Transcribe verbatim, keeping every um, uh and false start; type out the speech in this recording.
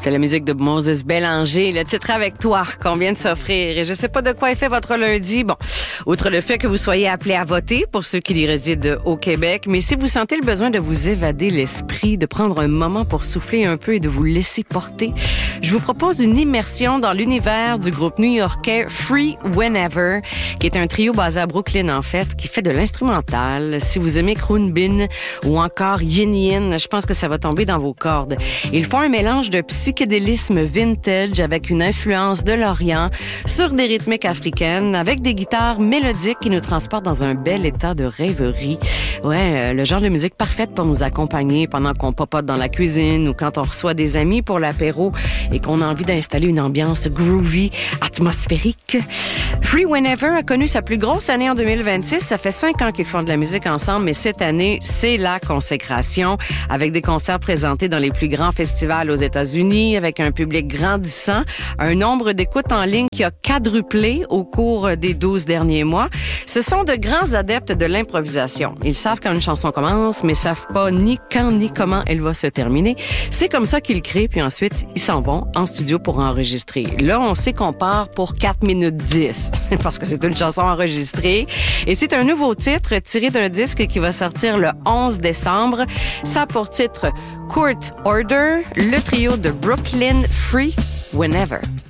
C'est la musique de Moses Bélanger, le titre Avec toi qu'on vient de s'offrir. Et je sais pas de quoi est fait votre lundi. Bon, outre le fait que vous soyez appelés à voter pour ceux qui y résident au Québec, mais si vous sentez le besoin de vous évader l'esprit, de prendre un moment pour souffler un peu et de vous laisser porter, je vous propose une immersion dans l'univers du groupe new-yorkais Free Whenever, qui est un trio basé à Brooklyn en fait, qui fait de l'instrumental. Si vous aimez Croon Bin ou encore Yin Yin, je pense que ça va tomber dans vos cordes. Ils font un mélange de psychédélisme vintage avec une influence de l'Orient sur des rythmiques africaines avec des guitares mélodiques qui nous transportent dans un bel état de rêverie. Ouais, le genre de musique parfaite pour nous accompagner pendant qu'on popote dans la cuisine ou quand on reçoit des amis pour l'apéro et qu'on a envie d'installer une ambiance groovy, atmosphérique. Free Whenever a connu sa plus grosse année en deux mille vingt-six. Ça fait cinq ans qu'ils font de la musique ensemble, mais cette année, c'est la consécration avec des concerts présentés dans les plus grands festivals aux États-Unis, avec un public grandissant, un nombre d'écoutes en ligne qui a quadruplé au cours des douze derniers mois. Ce sont de grands adeptes de l'improvisation. Ils savent quand une chanson commence, mais savent pas ni quand ni comment elle va se terminer. C'est comme ça qu'ils créent, puis ensuite, ils s'en vont en studio pour enregistrer. Là, on sait qu'on part pour quatre minutes dix, parce que c'est une chanson enregistrée. Et c'est un nouveau titre tiré d'un disque qui va sortir le onze décembre. Ça a pour titre Court Order, le trio de Brooklyn Free Whenever.